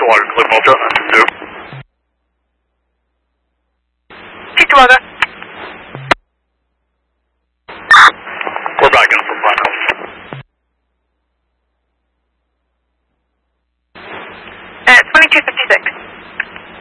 water, clear Malta, 2. Keep to water. We're back in for Platinum. 2256.